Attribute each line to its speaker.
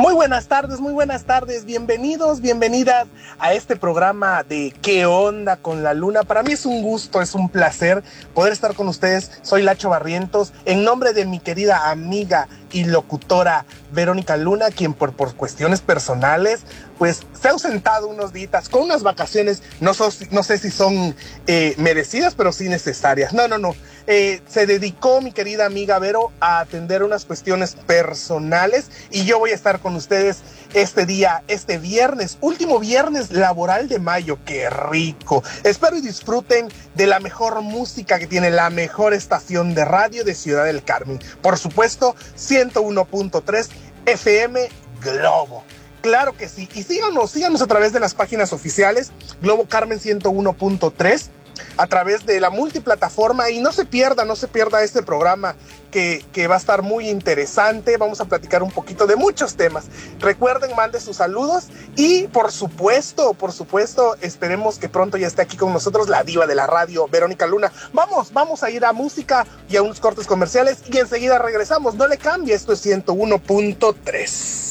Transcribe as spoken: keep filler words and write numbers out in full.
Speaker 1: Muy buenas tardes, muy buenas tardes, bienvenidos, bienvenidas a este programa de ¿Qué onda con la luna? Para mí es un gusto, es un placer poder estar con ustedes. Soy Lacho Barrientos, en nombre de mi querida amiga y locutora Verónica Luna, quien por, por cuestiones personales pues se ha ausentado unos días con unas vacaciones, no, so, no sé si son eh, merecidas, pero sí necesarias. No, no, no. Eh, se dedicó mi querida amiga Vero a atender unas cuestiones personales y yo voy a estar con ustedes este día, este viernes, último viernes laboral de mayo. ¡Qué rico! Espero y disfruten de la mejor música que tiene la mejor estación de radio de Ciudad del Carmen. Por supuesto, ciento uno punto tres F M Globo. Claro que sí, y síganos, síganos a través de las páginas oficiales, Globo Carmen ciento uno punto tres, a través de la multiplataforma, y no se pierda, no se pierda este programa que, que va a estar muy interesante. Vamos a platicar un poquito de muchos temas. Recuerden, mande sus saludos y por supuesto, por supuesto, esperemos que pronto ya esté aquí con nosotros la diva de la radio, Verónica Luna. Vamos, vamos a ir a música y a unos cortes comerciales y enseguida regresamos. No le cambie, esto es ciento uno punto tres.